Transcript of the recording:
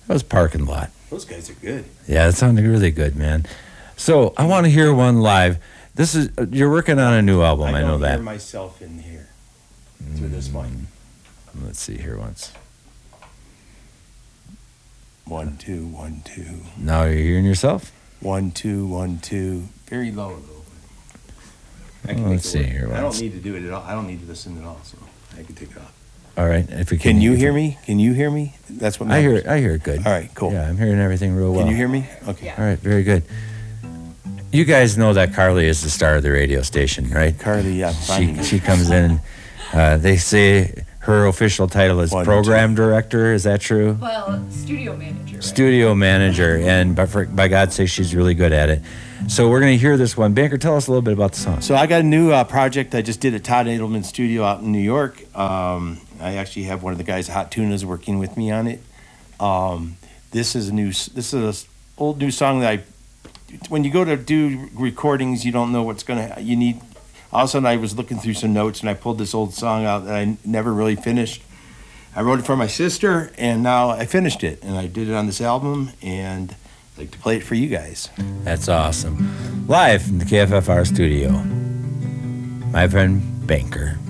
That was Parking Lot. Those guys are good. Yeah, that sounded really good, man. So I want to hear one live. This is you're working on a new album. I know that. I hear myself in here through this mic. Let's see here once. 1 2 1 2. Now you're hearing yourself. 1 2 1 2. Very low though. Let's see here once. I don't need to do it at all. I don't need to listen at all, so I can take it off. All right. If we can you hear me? Can you hear me? That's what I hear. I hear it good. All right, cool. Yeah, I'm hearing everything real well. Can you hear me? Okay. Yeah. All right, very good. You guys know that Carly is the star of the radio station, right? Carly, yeah. She comes in. They say her official title is program director. Is that true? Well, studio manager. Right? Studio manager, and by God's sake, she's really good at it. So we're going to hear this one. Banker, tell us a little bit about the song. So I got a new project I just did at Todd Edelman Studio out in New York. I actually have one of the guys, Hot Tunas, working with me on it. This is an old new song that when you go to do recordings, you don't know what's you need. All of a sudden, I was looking through some notes and I pulled this old song out that I never really finished. I wrote it for my sister, and now I finished it, and I did it on this album, and I'd like to play it for you guys. That's awesome. Live from the KFFR studio, my friend Banker.